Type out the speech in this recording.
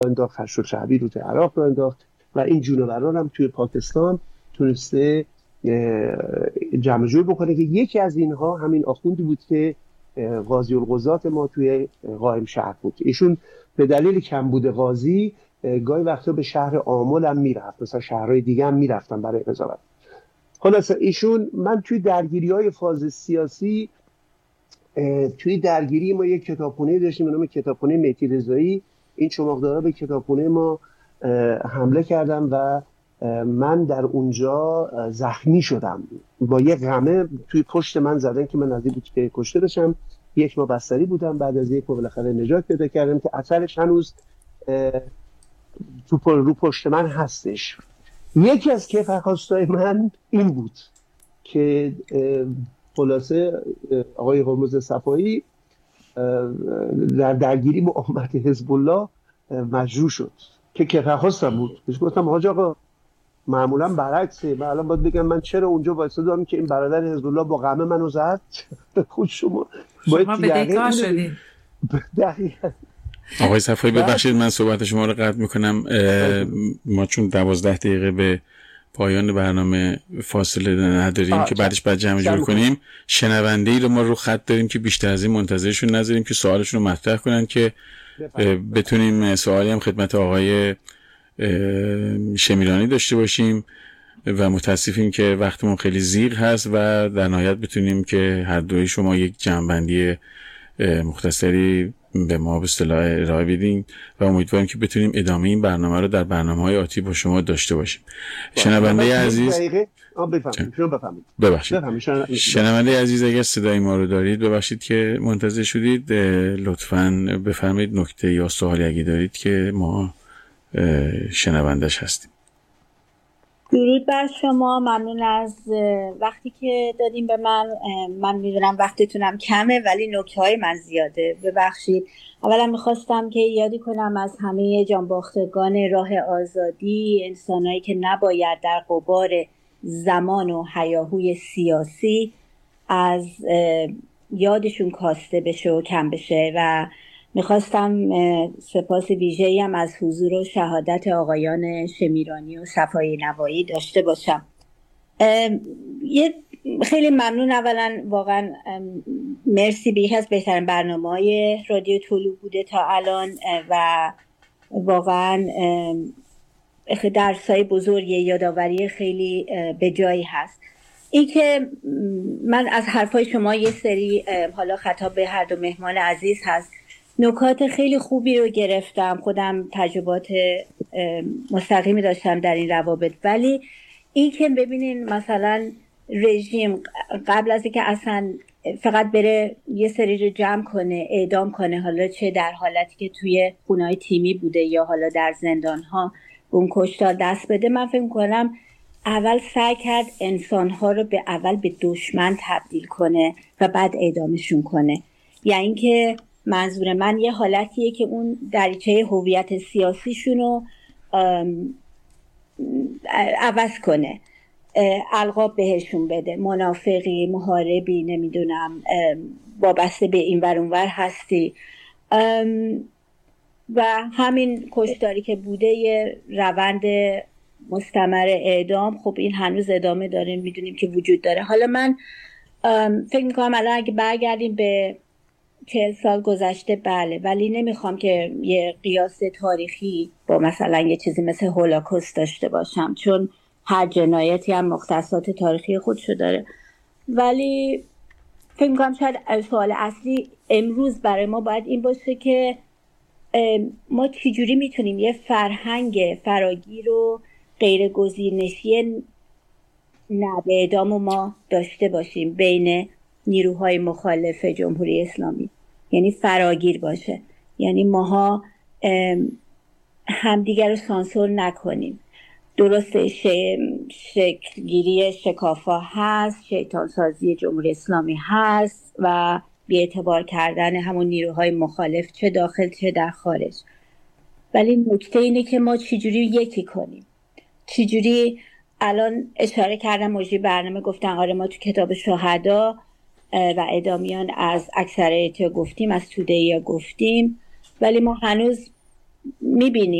انداخت، خشایار شعبی رو توی عراق رو انداخت و این جونوران هم توی پاکستان تونسته جمع جور بکنه که یکی از اینها همین آخوندی بود که قاضی القضات ما توی قائم شهر بود. ایشون به دلیل کمبود قاضی گاهی وقتا به شهر آمل هم میرفت، مثلا شهرهای دیگه هم میرفتن برای قضاوت. خلاصه ایشون، من توی درگیری‌های فاز سیاسی، توی درگیری ما یک کتابخونه داشتیم به نام کتابخونه مهدی رضایی. این چماقدارا به کتابخونه ما حمله کردن و من در اونجا زخمی شدم. با یک غمه توی پشت من زدن که من از این بود که کشته بشم. یک ماه بستری بودم، بعد از یک ماه بالاخره نجات پیدا کردم که اثرش هنوز رو پشت من هستش. یکی از کیفرخواستای من این بود که خلاصه آقای هرمز صفایی در درگیری با امت حزب الله مجروح شد که کیفرخواستم بود. بهش گفتم حاج آقا معمولا برعکسه، من الان باید بگم من چرا اونجا وایسادم که این برادر حزب الله با غم منو زد. خود شما بدهکار شدید. دقیقاً. آقای صفایی ببخشید من صحبت شما رو قطع میکنم. ما چون 12 دقیقه به پایان برنامه فاصله نداریم که بعدش بعد جمع جور کنیم، شنونده ای رو ما رو خط داریم که بیشتر از این منتظرشون نذاریم که سوالشون رو مطرح کنن که بتونیم سوالی هم خدمت آقای شمیرانی داشته باشیم و متاسفیم که وقتمون خیلی زیر هست و در نهایت بتونیم که هر دوی شما یک جمع‌بندی مختصری به ما به اصطلاح ارائه بدین و امیدواریم که بتونیم ادامه این برنامه رو در برنامه‌های آتی با شما داشته باشیم. شنونده عزیز شنونده عزیز اگر صدای ما رو دارید ببخشید که منتظر شدید، لطفاً بفرمایید نکته یا سوالی اگه دارید که ما شنوندش هستیم. درود بر شما، ممنون از وقتی که دادیم به من میدونم وقتتونم کمه ولی نکته‌های من زیاده، ببخشید. اولا میخواستم که یادی کنم از همه جانباختگان راه آزادی، انسانایی که نباید در غبار زمان و هیاهوی سیاسی از یادشون کاسته بشه و کم بشه و میخواستم سپاس ویژه‌ای هم از حضور و شهادت آقایان شمیرانی و صفایی نوایی داشته باشم. خیلی ممنون. اولا واقعا مرسی، به یکی از بهترین برنامه‌های رادیو طلوع بوده تا الان و واقعا درسای بزرگی، یادآوری خیلی به جایی هست. این که من از حرفای شما یه سری، حالا خطاب به هر دو مهمان عزیز هست، نکات خیلی خوبی رو گرفتم، خودم تجربات مستقیمی داشتم در این روابط، ولی این که ببینین مثلا رژیم قبل از اینکه اصلا فقط بره یه سری رو جمع کنه، اعدام کنه، حالا چه در حالتی که توی خونه‌های تیمی بوده یا حالا در زندان‌ها اون کشتار دست بده، من فکر می‌کنم اول سعی کرد انسان‌ها رو اول به دشمن تبدیل کنه و بعد اعدامشون کنه. یعنی اینکه منظور من یه حالتیه که اون دریچه هویت سیاسیشون رو عوض کنه، القاب بهشون بده، منافقی، محاربی، نمیدونم وابسته به این ور اون ور هستی، و همین کشتاری که بوده یه روند مستمر اعدام، خب این هنوز ادامه داره، میدونیم که وجود داره. حالا من فکر میکنم الان اگه برگردیم به 40 سال گذشته بله، ولی نمیخوام که یه قیاس تاریخی با مثلا یه چیزی مثل هولوکاست داشته باشم، چون هر جنایتی هم مختصات تاریخی خودشو داره. ولی فکر میکنم شاید سوال اصلی امروز برای ما باید این باشه که ما چجوری میتونیم یه فرهنگ فراگیر و غیر گزینشی نه به اعدام ما داشته باشیم بین نیروهای مخالف جمهوری اسلامی، یعنی فراگیر باشه، یعنی ماها همدیگر رو سانسور نکنیم. درسته شکلگیری شکافا هست، شیطان سازی جمهوری اسلامی هست و بی‌اعتبار کردن همون نیروهای مخالف چه داخل چه در خارج، ولی نکته اینه که ما چجوری یکی کنیم، چجوری. الان اشاره کردم موضوع برنامه، گفتن آره ما تو کتاب شهدا و اعدامیان از اکثریت گفتیم، از توده‌ای گفتیم، ولی ما هنوز میبینیم